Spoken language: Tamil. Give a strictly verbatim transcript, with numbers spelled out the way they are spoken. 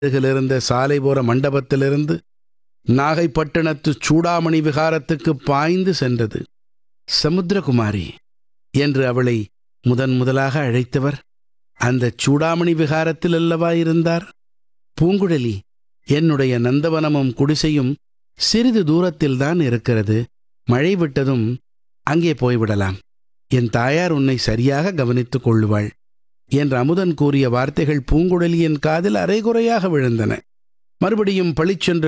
அருகிலிருந்த சாலைபோர மண்டபத்திலிருந்து நாகைப்பட்டினத்து சூடாமணி விகாரத்துக்கு பாய்ந்து சென்றது. சமுத்திரகுமாரி என்று அவளை முதன் முதலாக அழைத்தவர் அந்த சூடாமணி விகாரத்தில் அல்லவா இருந்தார்? பூங்குழலி, என்னுடைய நந்தவனமும் குடிசையும் சிறிது தூரத்தில்தான் இருக்கிறது. மழை விட்டதும் அங்கே போய்விடலாம். என் தாயார் உன்னை சரியாக கவனித்துக் கொள்ளுவாள் என்று அமுதன் கூறிய வார்த்தைகள் பூங்குழலியின் காதில் அரைகுறையாக விழுந்தன. மறுபடியும் பளிச்சென்று